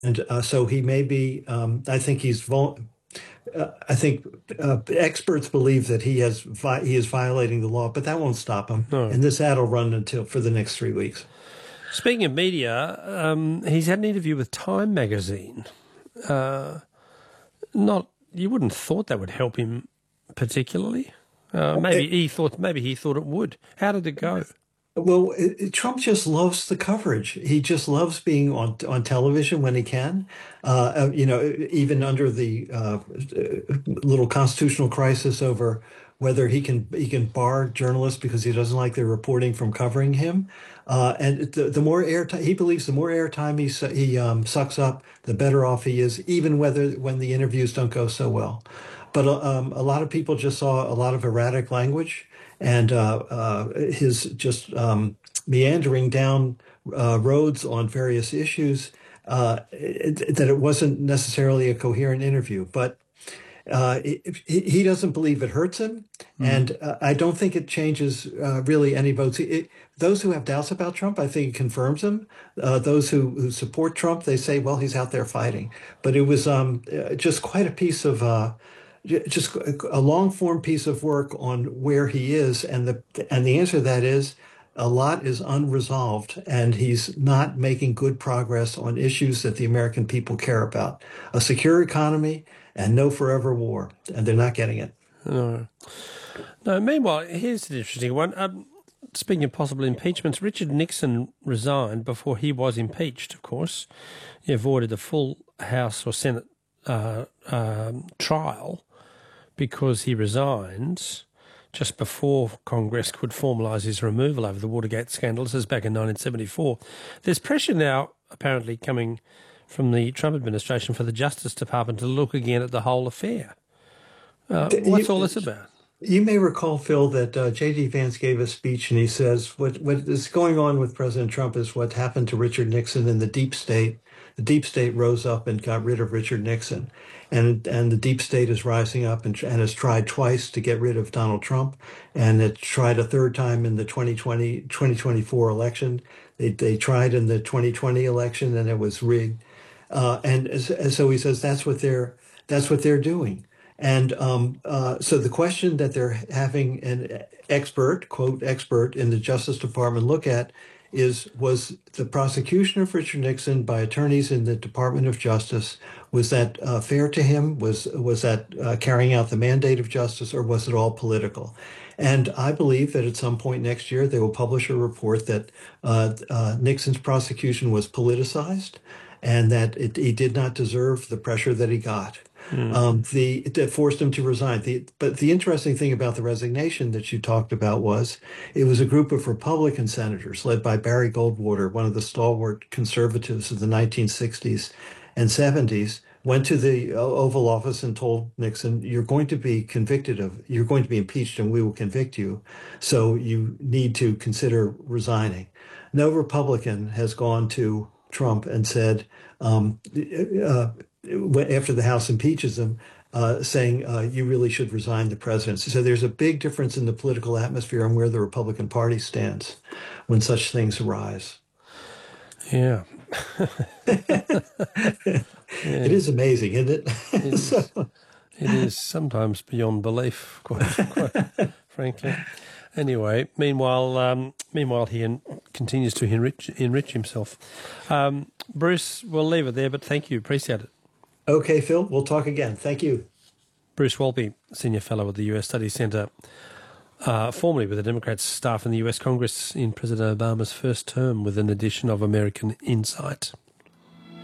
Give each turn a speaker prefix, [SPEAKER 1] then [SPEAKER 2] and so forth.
[SPEAKER 1] And so he may be. I think I think experts believe that he is violating the law, but that won't stop him.
[SPEAKER 2] No.
[SPEAKER 1] And this ad will run until for the next 3 weeks.
[SPEAKER 2] Speaking of media, he's had an interview with Time magazine. Not you wouldn't have thought that would help him particularly. Maybe he thought it would. How did it go?
[SPEAKER 1] Well, Trump just loves the coverage. He just loves being on television when he can. Even under the little constitutional crisis over whether he can bar journalists because he doesn't like their reporting from covering him. And the more airtime he believes, the more airtime he sucks up, the better off he is, even when the interviews don't go so well. But a lot of people just saw a lot of erratic language and his just meandering down roads on various issues, that it wasn't necessarily a coherent interview. But he doesn't believe it hurts him, and I don't think it changes really any votes. Those who have doubts about Trump, I think it confirms him. Those who support Trump, they say, well, he's out there fighting. But it was just quite a piece of just a long form piece of work on where he is, and the answer to that is a lot is unresolved, and he's not making good progress on issues that the American people care about: a secure economy and no forever war, and they're not getting it.
[SPEAKER 2] No. No. Meanwhile, here's an interesting one. Speaking of possible impeachments, Richard Nixon resigned before he was impeached. Of course, he avoided a full House or Senate trial because he resigned just before Congress could formalise his removal over the Watergate scandal. This is back in 1974. There's pressure now, apparently, coming from the Trump administration for the Justice Department to look again at the whole affair. What's all this about?
[SPEAKER 1] You may recall, Phil, that J.D. Vance gave a speech, and he says what is going on with President Trump is what happened to Richard Nixon in the deep state. The deep state rose up and got rid of Richard Nixon, and the deep state is rising up and has tried twice to get rid of Donald Trump, and it tried a third time in the 2024 election. They tried in the 2020 election, and it was rigged. And so he says that's what they're doing. And so the question that they're having an expert, quote, expert in the Justice Department look at was the prosecution of Richard Nixon by attorneys in the Department of Justice, was that fair to him? Was that carrying out the mandate of justice, or was it all political? And I believe that at some point next year, they will publish a report that Nixon's prosecution was politicized and that he did not deserve the pressure that he got. That forced him to resign. But the interesting thing about the resignation that you talked about was it was a group of Republican senators led by Barry Goldwater, one of the stalwart conservatives of the 1960s and 70s, went to the Oval Office and told Nixon, you're going to be impeached, and we will convict you. So you need to consider resigning. No Republican has gone to Trump and said, after the House impeaches him, saying you really should resign the presidency. So there's a big difference in the political atmosphere and where the Republican Party stands when such things arise.
[SPEAKER 2] Yeah.
[SPEAKER 1] It is amazing, isn't it?
[SPEAKER 2] It is sometimes beyond belief, quite frankly. Anyway, meanwhile, he continues to enrich himself. Bruce, we'll leave it there, but thank you. Appreciate it.
[SPEAKER 1] Okay, Phil, we'll talk again. Thank you.
[SPEAKER 2] Bruce Walby, Senior Fellow at the US Studies Centre, formerly with the Democrats' staff in the US Congress in President Obama's first term, with an edition of American Insight.